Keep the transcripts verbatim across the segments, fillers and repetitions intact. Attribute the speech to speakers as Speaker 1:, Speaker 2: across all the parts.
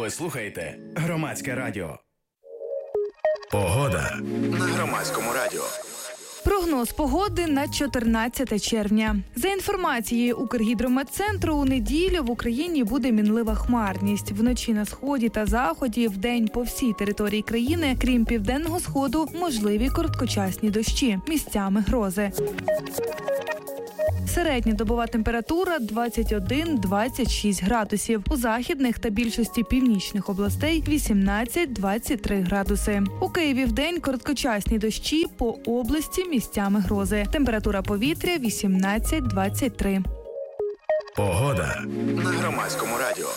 Speaker 1: Ви слухаєте Громадське радіо. Погода на Громадському радіо.
Speaker 2: Прогноз погоди на чотирнадцяте червня. За інформацією Укргідрометцентру, у неділю в Україні буде мінлива хмарність. Вночі на сході та заході, вдень по всій території країни, крім південного сходу, можливі короткочасні дощі, місцями грози. Середньодобова температура двадцять один - двадцять шість градусів. У західних та більшості північних областей вісімнадцять - двадцять три градуси. У Києві вдень короткочасні дощі, по області місцями грози. Температура повітря вісімнадцять - двадцять три.
Speaker 1: Погода на Громадському радіо.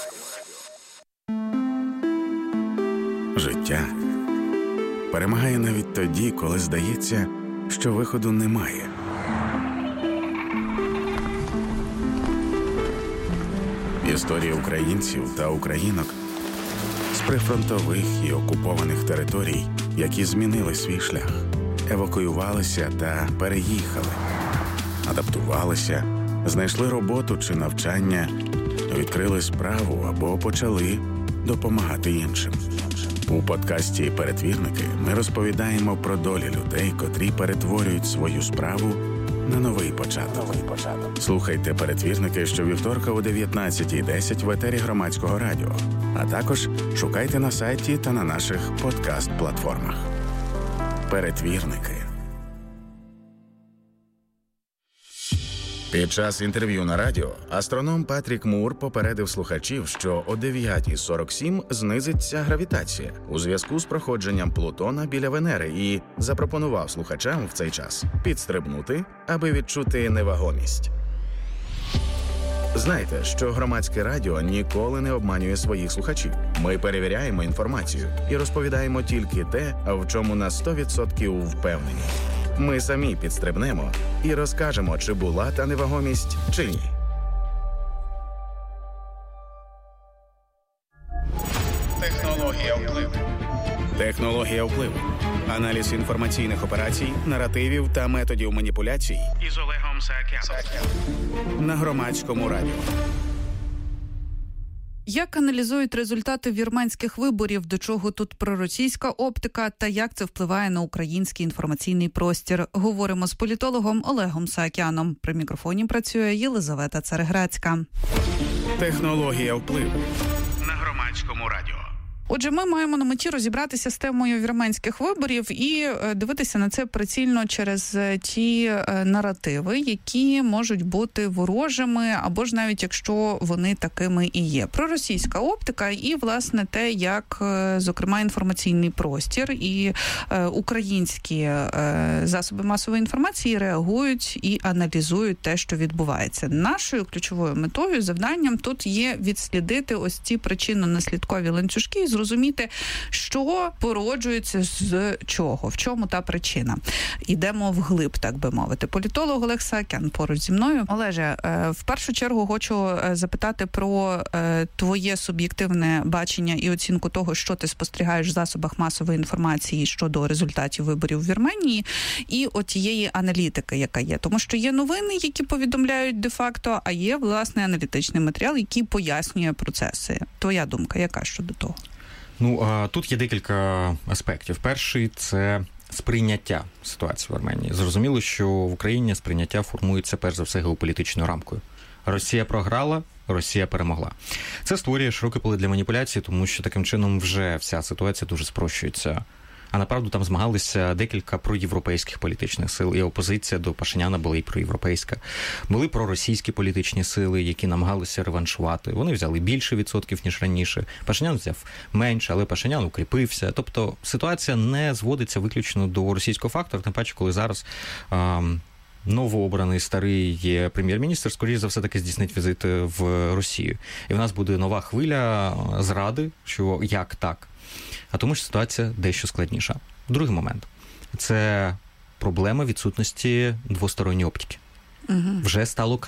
Speaker 1: Життя перемагає навіть тоді, коли здається, що виходу немає. Історії українців та українок з прифронтових і окупованих територій, які змінили свій шлях, евакуювалися та переїхали, адаптувалися, знайшли роботу чи навчання, відкрили справу або почали допомагати іншим. У подкасті «Перетвірники» ми розповідаємо про долі людей, котрі перетворюють свою справу на новий початок. Новий початок. Слухайте «Перетвірники» щовівторка о дев'ятнадцятій десять в етері Громадського радіо. А також шукайте на сайті та на наших подкаст-платформах. «Перетвірники». Під час інтерв'ю на радіо астроном Патрік Мур попередив слухачів, що о дев'ята сорок сім знизиться гравітація у зв'язку з проходженням Плутона біля Венери і запропонував слухачам в цей час підстрибнути, аби відчути невагомість. Знайте, що Громадське радіо ніколи не обманює своїх слухачів. Ми перевіряємо інформацію і розповідаємо тільки те, в чому на сто відсотків впевнені. Ми самі підстрибнемо і розкажемо, чи була та невагомість, чи ні. Технологія впливу. Технологія впливу. Аналіз інформаційних операцій, наративів та методів маніпуляцій із Олегом Саакяном на Громадському радіо.
Speaker 3: Як аналізують результати вірменських виборів, до чого тут проросійська оптика та як це впливає на український інформаційний простір? Говоримо з політологом Олегом Саакяном. При мікрофоні працює Єлизавета Цареградська.
Speaker 1: Технологія впливу на Громадському радіо.
Speaker 3: Отже, ми маємо на меті розібратися з темою вірменських виборів і дивитися на це прицільно через ті наративи, які можуть бути ворожими, або ж навіть якщо вони такими і є. Проросійська оптика і, власне, те, як, зокрема, інформаційний простір і українські засоби масової інформації реагують і аналізують те, що відбувається. Нашою ключовою метою, завданням тут є відслідити ось ці причинно-наслідкові ланцюжки і зрозуміти, що породжується з чого, в чому та причина. Ідемо вглиб, так би мовити. Політолог Олег Саакян поруч зі мною. Олеже, в першу чергу хочу запитати про твоє суб'єктивне бачення і оцінку того, що ти спостерігаєш в засобах масової інформації щодо результатів виборів в Вірменії і отієї аналітики, яка є. Тому що є новини, які повідомляють де-факто, а є, власне, аналітичний матеріал, який пояснює процеси. Твоя думка, яка щодо того?
Speaker 4: Ну, а тут є декілька аспектів. Перший – це сприйняття ситуації в Вірменії. Зрозуміло, що в Україні сприйняття формується, перш за все, геополітичною рамкою. Росія програла, Росія перемогла. Це створює широке поле для маніпуляції, тому що таким чином вже вся ситуація дуже спрощується. А направду там змагалися декілька проєвропейських політичних сил, і опозиція до Пашиняна була і проєвропейська. Були проросійські політичні сили, які намагалися реваншувати. Вони взяли більше відсотків, ніж раніше. Пашинян взяв менше, але Пашинян укріпився. Тобто ситуація не зводиться виключно до російського фактору, тим паче, коли зараз а, новообраний старий прем'єр-міністр, скоріш за все, таки здійснить візит в Росію. І в нас буде нова хвиля зради, що як так. А тому що ситуація дещо складніша. Другий момент – це проблема відсутності двосторонньої оптики. Угу. Вже стало краще.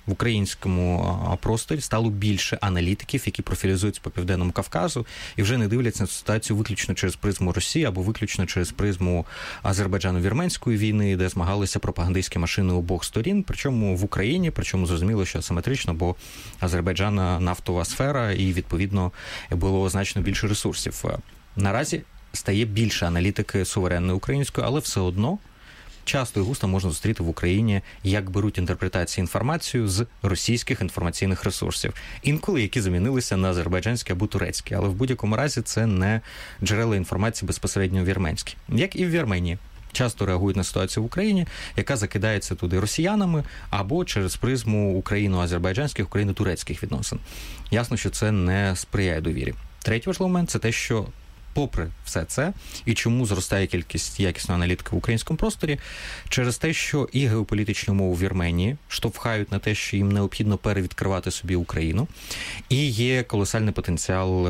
Speaker 4: в українському просторі стало більше аналітиків, які профілізуються по Південному Кавказу і вже не дивляться на ситуацію виключно через призму Росії або виключно через призму Азербайджану-вірменської війни, де змагалися пропагандистські машини обох сторін, причому в Україні, причому зрозуміло, що асиметрично, бо Азербайджан нафтова сфера і, відповідно, було значно більше ресурсів. Наразі стає більше аналітики суверенної української, але все одно часто і густо можна зустріти в Україні, як беруть інтерпретації інформацію з російських інформаційних ресурсів. Інколи, які замінилися на азербайджанські або турецькі. Але в будь-якому разі це не джерела інформації безпосередньо вірменські. Як і в Вірменії. Часто реагують на ситуацію в Україні, яка закидається туди росіянами або через призму україно-азербайджанських, україно-турецьких відносин. Ясно, що це не сприяє довірі. Третій важливий момент – це те, що попри все це, і чому зростає кількість якісної аналітики в українському просторі, через те, що і геополітичні умови в Вірменії штовхають на те, що їм необхідно перевідкривати собі Україну, і є колосальний потенціал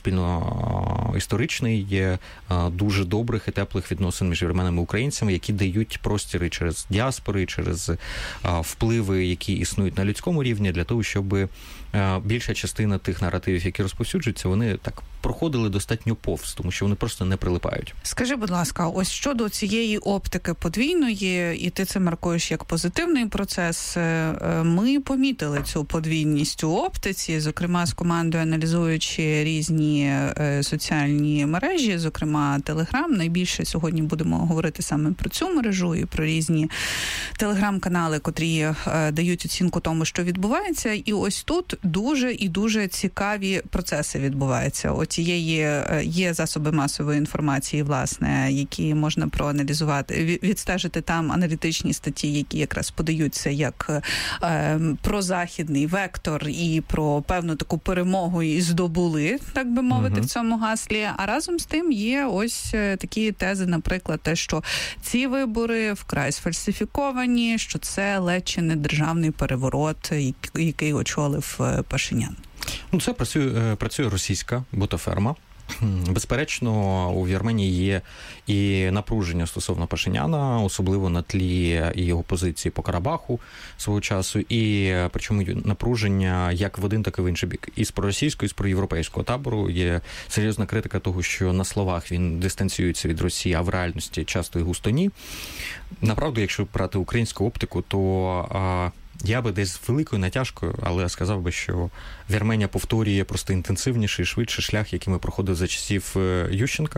Speaker 4: суспільно-історичний, є дуже добрих і теплих відносин між вірменами і українцями, які дають простіри через діаспори, через впливи, які існують на людському рівні, для того, щоб більша частина тих наративів, які розповсюджуються, вони так проходили достатньо повз, тому що вони просто не прилипають.
Speaker 3: Скажи, будь ласка, ось щодо цієї оптики подвійної, і ти це маркуєш як позитивний процес, ми помітили цю подвійність у оптиці, зокрема з командою, аналізуючи різні соціальні мережі, зокрема Телеграм. Найбільше сьогодні будемо говорити саме про цю мережу і про різні телеграм-канали, котрі дають оцінку тому, що відбувається. І ось тут дуже і дуже цікаві процеси відбуваються. Оцієї є засоби масової інформації, власне, які можна проаналізувати, відстежити там аналітичні статті, які якраз подаються як е, про західний вектор і про певну таку перемогу і здобули, так би мовити, uh-huh. в цьому гаслі. А разом з тим є ось такі тези, наприклад, те, що ці вибори вкрай сфальсифіковані, що це ледь чи не державний переворот, який очолив Пашинян.
Speaker 4: Ну, це працює, працює російська ботаферма. Безперечно, у Вірменії є і напруження стосовно Пашиняна, особливо на тлі його позиції по Карабаху свого часу, і причому напруження як в один, так і в інший бік. І з проросійського, і з проєвропейського табору є серйозна критика того, що на словах він дистанціюється від Росії, а в реальності часто і густо ні. Направду, якщо брати українську оптику, то я би десь з великою натяжкою, але сказав би, що Вірменія повторює просто інтенсивніший і швидший шлях, який ми проходили за часів Ющенка.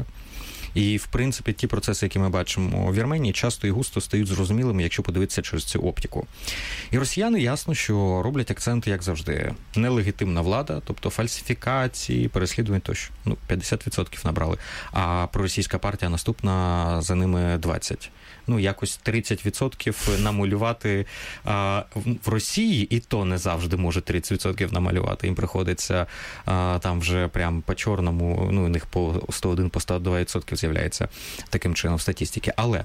Speaker 4: І, в принципі, ті процеси, які ми бачимо у Вірменії, часто і густо стають зрозумілими, якщо подивитися через цю оптику. І росіяни, ясно, що роблять акценти, як завжди. Нелегітимна влада, тобто фальсифікації, переслідування тощо. Ну, п'ятдесят відсотків набрали. А проросійська партія наступна, за ними двадцять відсотків. Ну, якось тридцять відсотків намалювати а, в Росії, і то не завжди може тридцять відсотків намалювати. Їм приходиться а, там вже прям по чорному, ну, у них по сто один, по сто два відсотки з'являється таким чином в статистиці. Але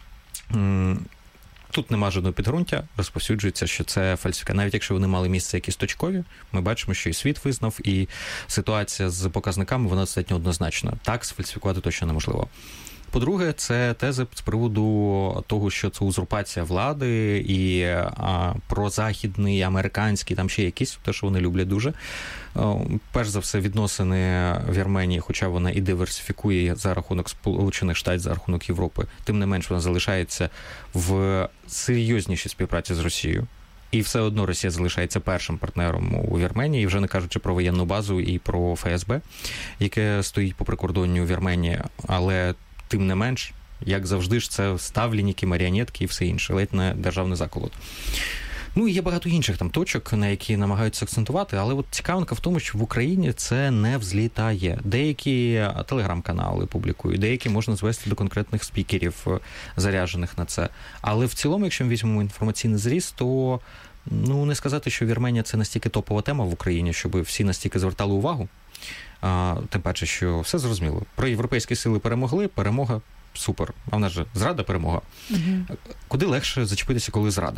Speaker 4: м- тут нема жодного підґрунтя, розповсюджується, що це фальсифікація. Навіть якщо вони мали місце якісь точкові, ми бачимо, що і світ визнав, і ситуація з показниками, вона достатньо однозначна. Так, сфальсифікувати точно неможливо. По-друге, це тези з приводу того, що це узурпація влади і а, прозахідний, американський, там ще якісь, те, що вони люблять дуже. Перш за все, відносини Вірменії, хоча вона і диверсифікує за рахунок Сполучених Штатів, за рахунок Європи, тим не менш вона залишається в серйознішій співпраці з Росією. І все одно Росія залишається першим партнером у Вірменії, вже не кажучи про воєнну базу і про Ф С Б, яке стоїть по прикордонню Вірменії, але тим не менш, як завжди ж, це ставленники, маріонетки і все інше, ледь не державний заколот. Ну, і є багато інших там точок, на які намагаються акцентувати, але от цікавинка в тому, що в Україні це не взлітає. Деякі телеграм-канали публікують, деякі можна звести до конкретних спікерів, заряджених на це. Але в цілому, якщо ми візьмемо інформаційний зріст, то ну, не сказати, що Вірменія – це настільки топова тема в Україні, щоб всі настільки звертали увагу. А, тим паче, що все зрозуміло. Про європейські сили перемогли, перемога – супер. А в нас же зрада – перемога. Угу. Куди легше зачепитися, коли зрада?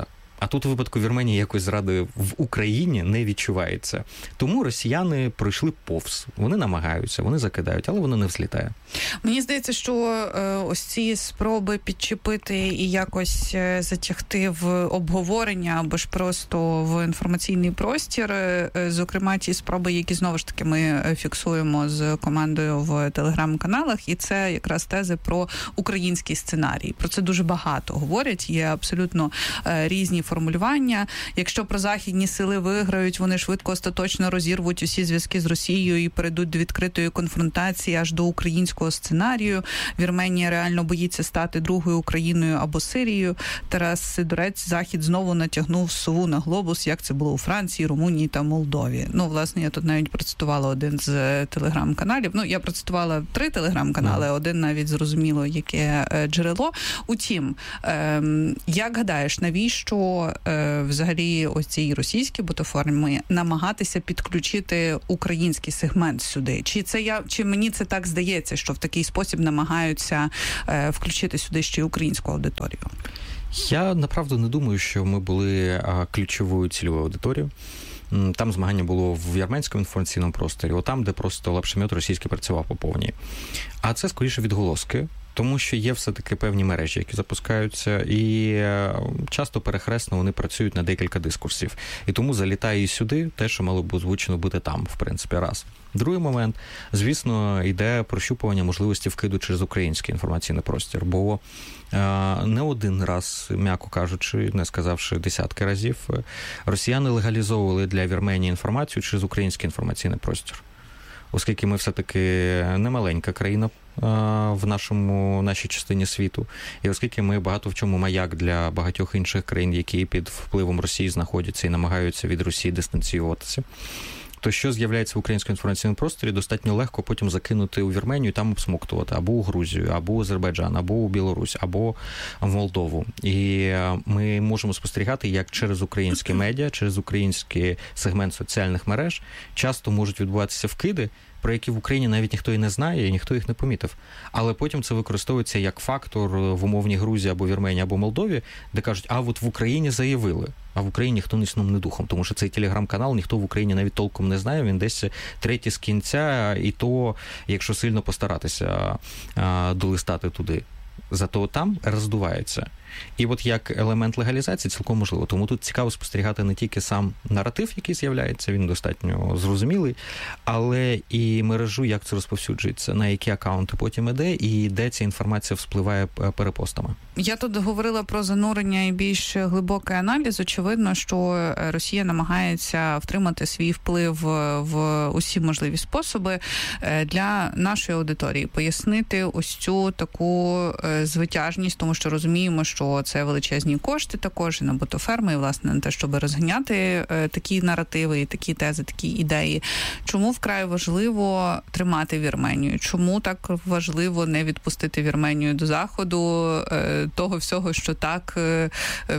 Speaker 4: А тут у випадку Вірменії якось зради в Україні не відчувається. Тому росіяни пройшли повз. Вони намагаються, вони закидають, але воно не взлітає.
Speaker 3: Мені здається, що е, ось ці спроби підчепити і якось затягти в обговорення або ж просто в інформаційний простір, е, зокрема ті спроби, які знову ж таки ми фіксуємо з командою в телеграм-каналах, і це якраз тези про український сценарій. Про це дуже багато говорять, є абсолютно е, різні формулювання. Якщо прозахідні сили виграють, вони швидко остаточно розірвуть усі зв'язки з Росією і перейдуть до відкритої конфронтації аж до українського сценарію. Вірменія реально боїться стати другою Україною або Сирією. Тарас Сидорець, Захід знову натягнув сову на глобус, як це було у Франції, Румунії та Молдові. Ну, власне, я тут навіть процитувала один з телеграм-каналів. Ну, я процитувала три телеграм-канали, mm. один навіть зрозуміло, яке джерело. Утім, е, як гадаєш, навіщо е, взагалі ось цій російській ботоформі намагатися підключити український сегмент сюди? Чи це я, чи мені це так здається, що в такий спосіб намагаються е, включити сюди ще й українську аудиторію?
Speaker 4: Я, направду, не думаю, що ми були а, ключовою цільовою аудиторією. Там змагання було в вірменському інформаційному просторі, отам, де просто лапшемет російський працював по повній. А це, скоріше, відголоски, тому що є все-таки певні мережі, які запускаються, і часто перехресно вони працюють на декілька дискурсів. І тому залітає і сюди те, що мало б озвучено бути там, в принципі, раз. Другий момент, звісно, йде прощупування можливості вкиду через український інформаційний простір, бо не один раз, м'яко кажучи, не сказавши десятки разів, росіяни легалізовували для Вірменії інформацію через український інформаційний простір. Оскільки ми все-таки не маленька країна в нашому, нашій частині світу, і оскільки ми багато в чому маяк для багатьох інших країн, які під впливом Росії знаходяться і намагаються від Росії дистанціюватися, то що з'являється в українському інформаційному просторі, достатньо легко потім закинути у Вірменію і там обсмоктувати, або у Грузію, або у Азербайджан, або у Білорусь, або в Молдову. І ми можемо спостерігати, як через українські медіа, через український сегмент соціальних мереж часто можуть відбуватися вкиди, про які в Україні навіть ніхто і не знає, і ніхто їх не помітив. Але потім це використовується як фактор в умовній Грузії або Вірменії, або Молдові, де кажуть, а от в Україні заявили, а в Україні ніхто ні сном, ні духом, тому що цей телеграм-канал ніхто в Україні навіть толком не знає, він десь третій з кінця, і то, якщо сильно постаратися долистати туди. Зато там роздувається. І от як елемент легалізації цілком можливо. Тому тут цікаво спостерігати не тільки сам наратив, який з'являється, він достатньо зрозумілий, але і мережу, як це розповсюджується, на які акаунти потім іде, і де ця інформація вспливає перепостами. Я тут говорила про занурення і більш глибокий аналіз. Очевидно, що Росія намагається втримати свій вплив в усі можливі способи для нашої аудиторії. Пояснити ось цю таку звитяжність, тому що розуміємо, що це величезні кошти також і на ботоферми, і, власне, на те, щоб розганяти е, такі наративи, і такі тези, такі ідеї. Чому вкрай важливо тримати Вірменію? Чому так важливо не відпустити Вірменію до Заходу, е, того всього, що так е, е,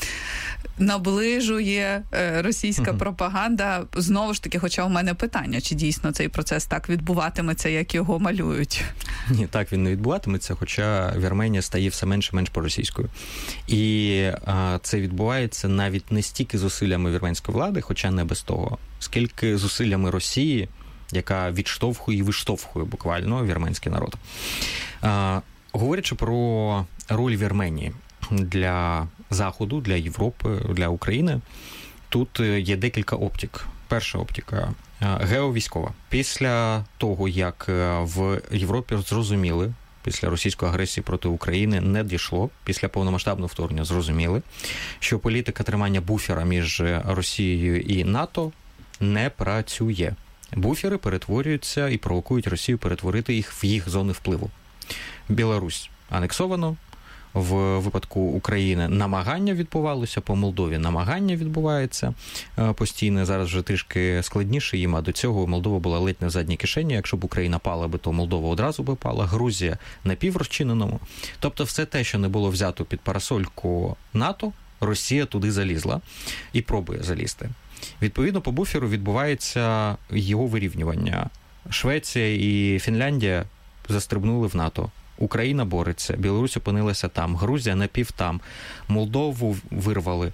Speaker 4: наближує е, російська угу. пропаганда? Знову ж таки, хоча у мене питання, чи дійсно цей процес так відбуватиметься, як його малюють? Ні, так він не відбуватиметься, хоча Вірменія стає все менше і менш проросійською. І а, це відбувається навіть не стільки зусиллями вірменської влади, хоча не без того, скільки зусиллями Росії, яка відштовхує і виштовхує буквально вірменський народ. А, говорячи про роль Вірменії для Заходу, для Європи, для України, тут є декілька оптик. Перша оптика – геовійськова. Після того, як в Європі зрозуміли, після російської агресії проти України не дійшло, після повномасштабного вторгнення зрозуміли, що політика тримання буфера між Росією і НАТО не працює. Буфери перетворюються і провокують Росію перетворити їх в їх зони впливу. Білорусь анексовано, в випадку України намагання відбувалося, по Молдові намагання відбувається постійно, зараз вже трішки складніше їм, а до цього Молдова була ледь не в задній кишені, якщо б Україна пала би, то Молдова одразу би пала, Грузія на піврозчиненому. Тобто все те, що не було взято під парасольку НАТО, Росія туди залізла і пробує залізти. Відповідно, по буферу відбувається його вирівнювання. Швеція і Фінляндія застрибнули в НАТО. Україна бореться, Білорусь опинилася там, Грузія напів там, Молдову вирвали.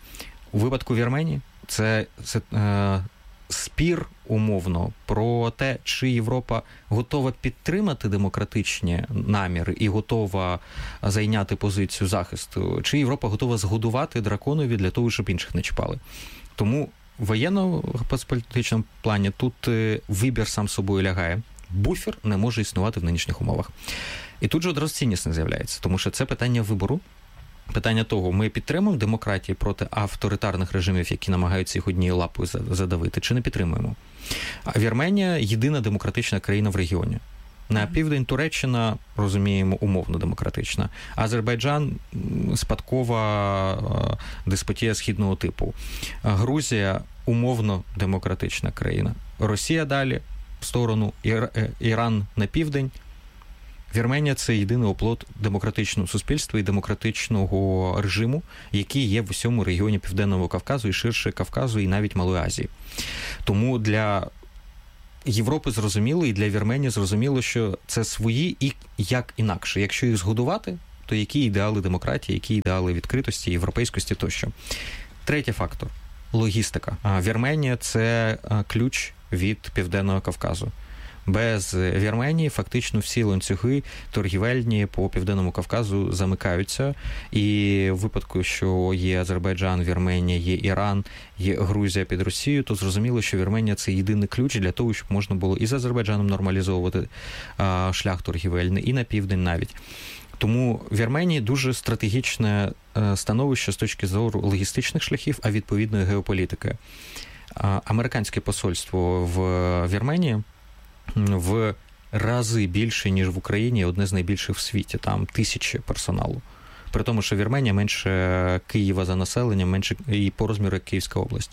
Speaker 4: У випадку Вірменії це, це е, спір умовно про те, чи Європа готова підтримати демократичні наміри і готова зайняти позицію захисту, чи Європа готова згодувати драконові для того, щоб інших не чіпали. Тому в воєнно-політичному плані тут вибір сам собою лягає. Буфер не може існувати в нинішніх умовах. І тут же одразу цінність не з'являється, тому що це питання вибору, питання того, ми підтримуємо демократію проти авторитарних режимів, які намагаються їх однією лапою задавити, чи не підтримуємо. А Вірменія – єдина демократична країна в регіоні. На південь Туреччина, розуміємо, умовно демократична. Азербайджан – спадкова деспотія східного типу. Грузія – умовно демократична країна. Росія далі в сторону, Іран на південь. Вірменія – це єдиний оплот демократичного суспільства і демократичного режиму, який є в усьому регіоні Південного Кавказу і ширше Кавказу, і навіть Малої Азії. Тому для Європи зрозуміло, і для Вірменії зрозуміло, що це свої і як інакше. Якщо їх згодувати, то які ідеали демократії, які ідеали відкритості, європейськості тощо. Третій фактор – логістика. Вірменія – це ключ від Південного Кавказу. Без Вірменії фактично всі ланцюги торгівельні по Південному Кавказу замикаються. І в випадку, що є Азербайджан, Вірменія, є Іран, є Грузія під Росією, то зрозуміло, що Вірменія – це єдиний ключ для того, щоб можна було і з Азербайджаном нормалізовувати а, шлях торгівельний, і на південь навіть. Тому в Вірменії дуже стратегічне становище з точки зору логістичних шляхів, а відповідно і геополітики. А, американське посольство в Вірменії в рази більше, ніж в Україні, одне з найбільших в світі. Там тисячі персоналу. При тому, що Вірменія менше Києва за населенням, менше і по розміру, як Київська область.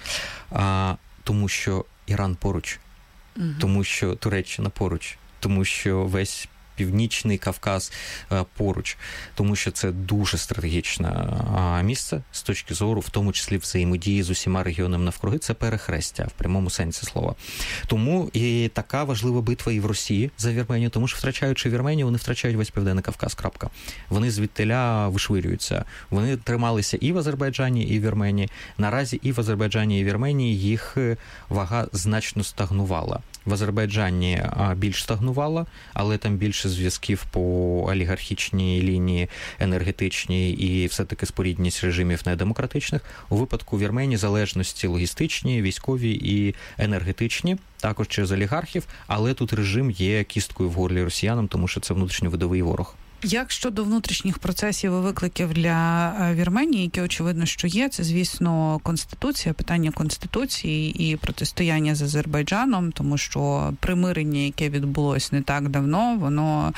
Speaker 4: А, тому що Іран поруч, угу. тому що Туреччина поруч, тому що весь Північний Кавказ поруч, тому що це дуже стратегічне місце з точки зору, в тому числі взаємодії з усіма регіонами навкруги, це перехрестя в прямому сенсі слова. Тому і така важлива битва і в Росії за Вірменію, тому що втрачаючи Вірменію, вони втрачають весь Південний Кавказ, крапка. Вони звідтиля вишвирюються. Вони трималися і в Азербайджані, і в Вірменії. Наразі і в Азербайджані, і в Вірменії їх вага значно стагнувала. В Азербайджані більш стагнувала, але там більше зв'язків по олігархічній лінії, енергетичній і все-таки спорідність режимів недемократичних. У випадку Вірменії залежності логістичні, військові і енергетичні, також через олігархів, але тут режим є кісткою в горлі росіянам, тому що це внутрішньовидовий ворог.
Speaker 3: Як щодо внутрішніх процесів і викликів для Вірменії, які очевидно, що є, це, звісно, Конституція, питання Конституції і протистояння з Азербайджаном, тому що примирення, яке відбулось не так давно, воно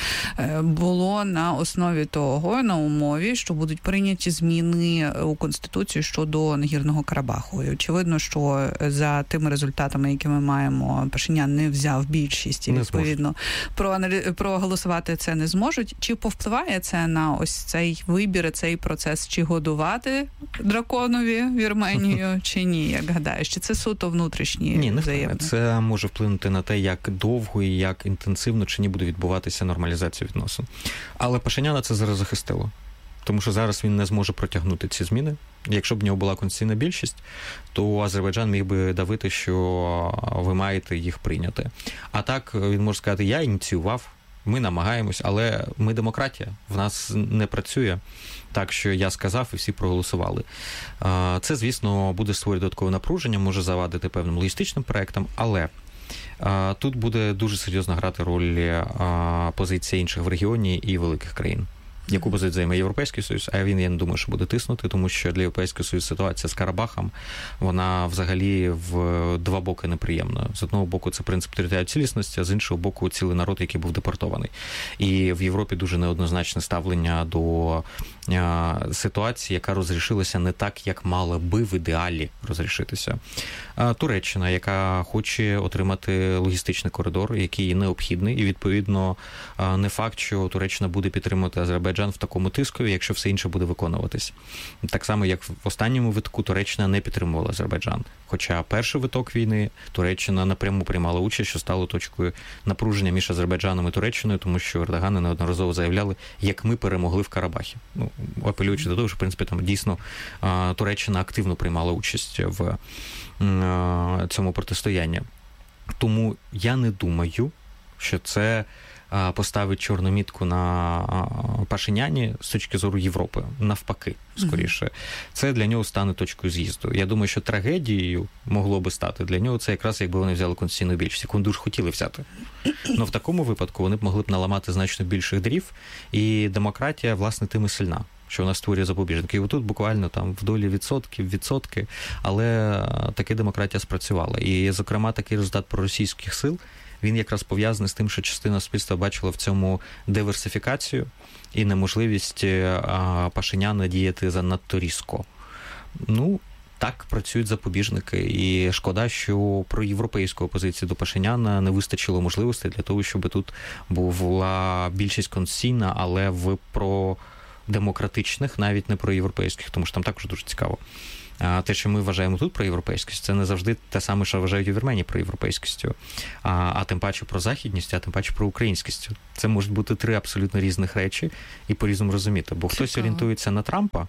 Speaker 3: було на основі того, на умові, що будуть прийняті зміни у Конституцію щодо Нагірного Карабаху. І очевидно, що за тими результатами, які ми маємо, Пашинян не взяв більшість і, відповідно, проголосувати це не зможуть. Чи повпливає це на ось цей вибір, цей процес, чи годувати драконові Вірменію, чи ні, як гадаєш? Чи це суто внутрішні
Speaker 4: ні, не
Speaker 3: взаємини?
Speaker 4: Це може вплинути на те, як довго і як інтенсивно чи ні буде відбуватися нормалізація відносин. Але Пашиняна це зараз захистило. Тому що зараз він не зможе протягнути ці зміни. Якщо б в нього була конституційна більшість, то Азербайджан міг би давити, що ви маєте їх прийняти. А так він може сказати, я ініціював, ми намагаємось, але ми демократія, в нас не працює так, що я сказав і всі проголосували. Це, звісно, буде створювати додаткове напруження, може завадити певним логістичним проектам, але тут буде дуже серйозно грати роль позиція інших в регіоні і великих країн. Яку позицію займе Європейський Союз, а він, я не думаю, що буде тиснути, тому що для Європейського Союзу ситуація з Карабахом, вона взагалі в два боки неприємна. З одного боку, це принцип територіальної цілісності, а з іншого боку, цілий народ, який був депортований. І в Європі дуже неоднозначне ставлення до ситуації, яка розрішилася не так, як мала би в ідеалі розрішитися. Туреччина, яка хоче отримати логістичний коридор, який необхідний, і, відповідно, не факт, що Туреччина буде підтримувати Азербайджан Азербайджан в такому тиску, якщо все інше буде виконуватись. Так само, як в останньому витку Туреччина не підтримувала Азербайджан. Хоча перший виток війни Туреччина напряму приймала участь, що стало точкою напруження між Азербайджаном і Туреччиною, тому що Ердогани неодноразово заявляли, як ми перемогли в Карабахі. Ну, апелюючи до того, що, в принципі, там дійсно Туреччина активно приймала участь в цьому протистоянні. Тому я не думаю, що це поставить чорну мітку на Пашиняні з точки зору Європи. Навпаки, скоріше. Mm-hmm. Це для нього стане точкою з'їзду. Я думаю, що трагедією могло би стати для нього це якраз, якби вони взяли конституційну більшість, яку вони дуже хотіли взяти. Но в такому випадку вони б могли б наламати значно більших дрів, і демократія, власне, тим і сильна, що вона створює запобіжники. І отут буквально там в долі відсотків, відсотки, але таки демократія спрацювала. І, зокрема, такий результат проросійських сил, він якраз пов'язаний з тим, що частина суспільства бачила в цьому диверсифікацію і неможливість Пашиняна діяти занадто різко. Ну, так працюють запобіжники. І шкода, що про європейську опозицію до Пашиняна не вистачило можливостей для того, щоб тут була більшість конституційна, але в про демократичних, навіть не про європейських, тому що там також дуже цікаво. А те, що ми вважаємо тут про європейськість, це не завжди те саме, що вважають у Вірменії про європейськістю, а, а тим паче про західність, а тим паче про українськість. Це можуть бути три абсолютно різних речі і по-різному розуміти. Бо хтось Цікаво. орієнтується на Трампа,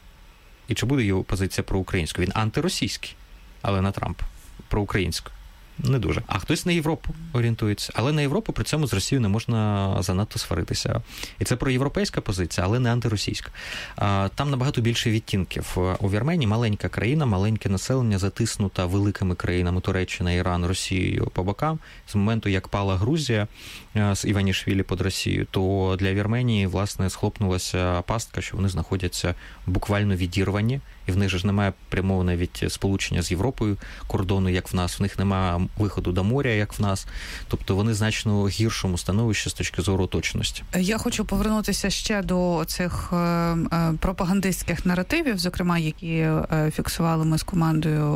Speaker 4: і чи буде його позиція про українську? Він антиросійський, але на Трампа. Про українську. Не дуже. А хтось на Європу орієнтується. Але на Європу при цьому з Росією не можна занадто сваритися. І це проєвропейська позиція, але не антиросійська. Там набагато більше відтінків. У Вірменії маленька країна, маленьке населення, затиснута великими країнами Туреччина, Іран, Росією по бокам. З моменту, як пала Грузія з Іванішвілі під Росію, то для Вірменії, власне, схлопнулася пастка, що вони знаходяться буквально відірвані. І в них же ж немає прямого навіть сполучення з Європою, кордону, як в нас. В них немає виходу до моря, як в нас. Тобто вони значно гіршому становищі з точки зору точності. Я
Speaker 3: хочу повернутися ще до цих пропагандистських наративів, зокрема, які фіксували ми з командою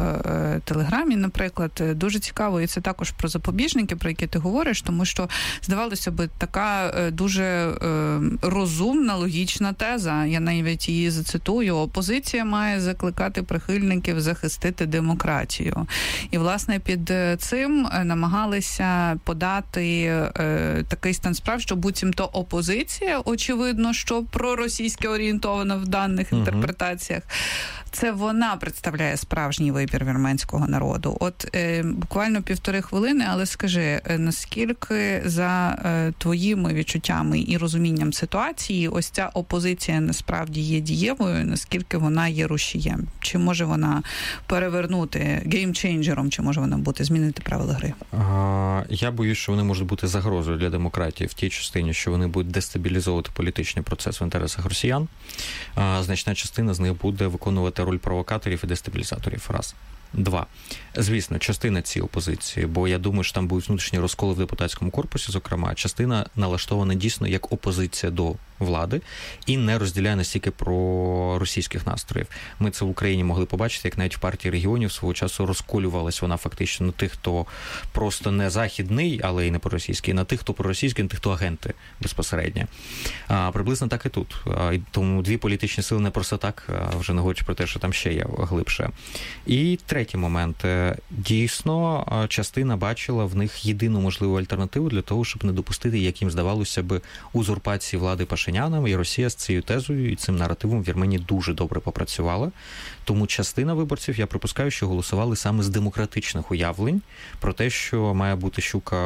Speaker 3: в Телеграмі, наприклад. Дуже цікаво, і це також про запобіжники, про які ти говориш, тому що, здавалося би, така дуже розумна, логічна теза. Я навіть її зацитую. Опозиція має закликати прихильників захистити демократію. І, власне, під цим намагалися подати е, такий стан справ, що буцімто опозиція, очевидно, що проросійське орієнтована в даних угу. інтерпретаціях, це вона представляє справжній вибір вірменського народу. От е, буквально півтори хвилини, але скажи, наскільки за е, твоїми відчуттями і розумінням ситуації ось ця опозиція насправді є дієвою, наскільки вона є рушієм? Чи може вона перевернути геймчейнджером, чи може вона бути змінити правила гри?
Speaker 4: А, я боюсь, що вони можуть бути загрозою для демократії в тій частині, що вони будуть дестабілізовувати політичний процес в інтересах росіян. А, значна частина з них буде виконувати роль провокаторів і дестабілізаторів. Раз. Два. Звісно, частина цієї опозиції, бо я думаю, що там будуть внутрішні розколи в депутатському корпусі, зокрема, частина налаштована дійсно як опозиція до влади і не розділяє настільки про російських настроїв. Ми це в Україні могли побачити, як навіть в партії регіонів свого часу розколювалась вона фактично на тих, хто просто не західний, але й не проросійський, на тих, хто проросійський, на тих, хто агенти безпосередньо. А, приблизно так і тут. А, тому дві політичні сили не просто так, а вже не говорячи про те, що там ще є глибше. І третій момент. Дійсно, частина бачила в них єдину можливу альтернативу для того, щоб не допустити, як їм здавалося би, узурпації влади Пашиняном, і Росія з цією тезою і цим наративом в Вірменії дуже добре попрацювала. Тому частина виборців, я припускаю, що голосували саме з демократичних уявлень про те, що має бути щука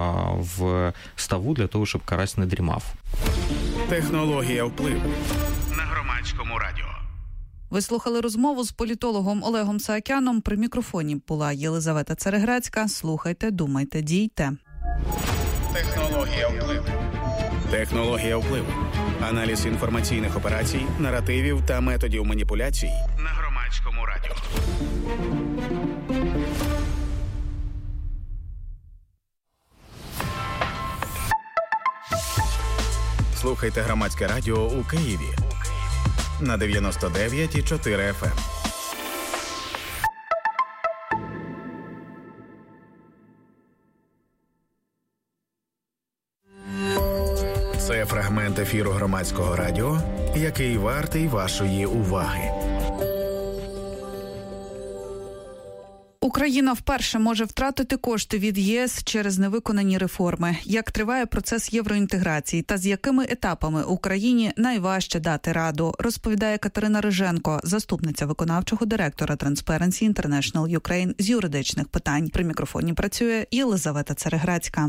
Speaker 4: в ставу для того, щоб карась не дрімав.
Speaker 1: Технологія впливу на Громадському радіо.
Speaker 3: Ви слухали розмову з політологом Олегом Саакяном. При мікрофоні була Єлизавета Цереграцька. Слухайте, думайте, дійте.
Speaker 1: Технологія впливу. Технологія впливу. Аналіз інформаційних операцій, наративів та методів маніпуляцій на Громадському радіо. Слухайте Громадське радіо у Києві на дев'яносто дев'ять і чотири еф ем.
Speaker 5: Це фрагмент ефіру Громадського радіо, який вартий вашої уваги.
Speaker 3: Україна вперше може втратити кошти від ЄС через невиконані реформи. Як триває процес євроінтеграції та з якими етапами Україні найважче дати раду, розповідає Катерина Риженко, заступниця виконавчого директора Transparency International Ukraine з юридичних питань. При мікрофоні працює Єлизавета Цереграцька.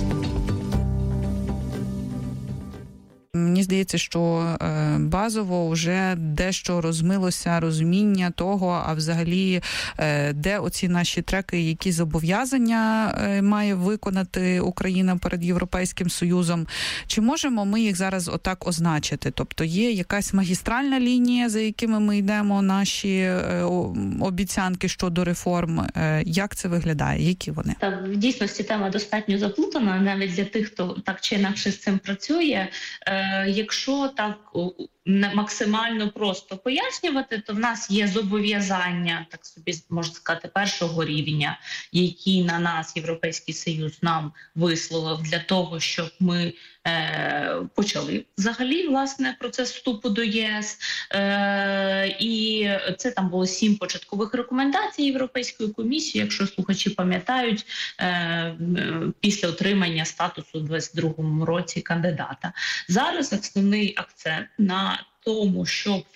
Speaker 3: Мені здається, що базово вже дещо розмилося розуміння того, а взагалі де оці наші треки, які зобов'язання має виконати Україна перед Європейським Союзом. Чи можемо ми їх зараз отак означити? Тобто є якась магістральна лінія, за якими ми йдемо, наші обіцянки щодо реформ. Як це виглядає? Які вони?
Speaker 6: Так, в дійсності тема достатньо заплутана, навіть для тих, хто так чи інакше з цим працює. Якщо так максимально просто пояснювати, то в нас є зобов'язання, так собі можна сказати, першого рівня, які на нас Європейський Союз нам висловив для того, щоб ми е, почали взагалі власне процес вступу до ЄС. Е, і це там було сім початкових рекомендацій Європейської комісії, якщо слухачі пам'ятають, е, після отримання статусу у двадцять другому році кандидата. Зараз основний акцент на тому, щоб